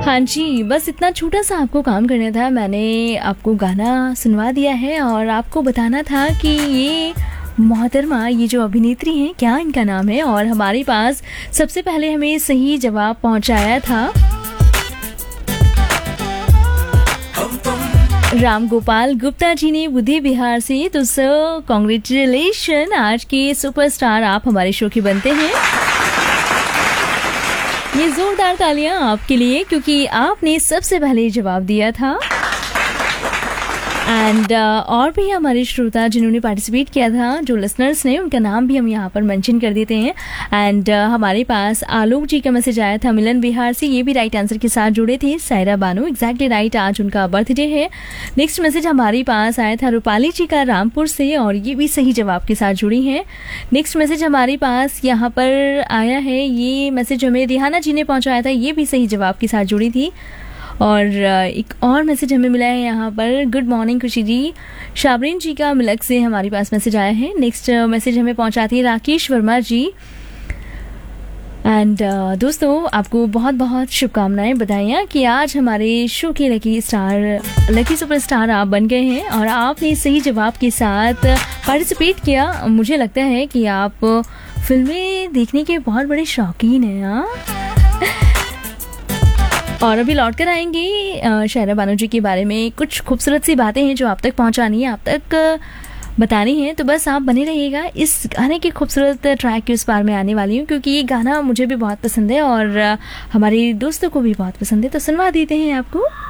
हाँ जी, बस इतना छोटा-सा आपको काम करना था। मैंने आपको गाना सुनवा दिया है और आपको बताना था कि ये मोहतरमा, ये जो अभिनेत्री हैं, क्या इनका नाम है? और हमारे पास सबसे पहले हमें सही जवाब पहुँचाया था राम गोपाल गुप्ता जी ने बुद्धि बिहार से। तो सर कॉन्ग्रेचुलेशन, आज के सुपरस्टार आप हमारे शो के बनते हैं। ये जोरदार तालियां आपके लिए, क्योंकि आपने सबसे पहले जवाब दिया था। एंड और भी हमारे श्रोता जिन्होंने पार्टिसिपेट किया था, जो लिसनर्स ने, उनका नाम भी हम यहाँ पर मेंशन कर देते हैं। एंड हमारे पास आलोक जी का मैसेज आया था मिलन बिहार से, ये भी राइट आंसर के साथ जुड़े थे। सायरा बानो एग्जैक्टली राइट, आज उनका बर्थडे है। नेक्स्ट मैसेज हमारे पास आया था रूपाली जी का रामपुर से, और ये भी सही जवाब के साथ जुड़ी हैं। नेक्स्ट मैसेज हमारे पास यहाँ पर आया है, ये मैसेज हमें रिहाना जी ने पहुँचाया था, ये भी सही जवाब के साथ जुड़ी थी। और एक और मैसेज हमें मिला है यहाँ पर, गुड मॉर्निंग खुशी जी, शाबरीन जी का मिलक से हमारे पास मैसेज आया है। नेक्स्ट मैसेज हमें पहुँचाती है राकेश वर्मा जी। एंड दोस्तों, आपको बहुत बहुत शुभकामनाएं, बधाइयाँ कि आज हमारे शो के लकी सुपरस्टार आप बन गए हैं और आपने सही जवाब के साथ पार्टिसिपेट किया। मुझे लगता है कि आप फिल्में देखने के बहुत बड़े शौकीन हैं। हाँ, और अभी लौट कर आएंगे शायरा बानो जी के बारे में। कुछ खूबसूरत सी बातें हैं जो आप तक पहुंचानी है, आप तक बतानी है, तो बस आप बने रहिएगा। इस गाने की खूबसूरत ट्रैक के उस पार में आने वाली हूँ, क्योंकि ये गाना मुझे भी बहुत पसंद है और हमारे दोस्तों को भी बहुत पसंद है, तो सुनवा देते हैं आपको।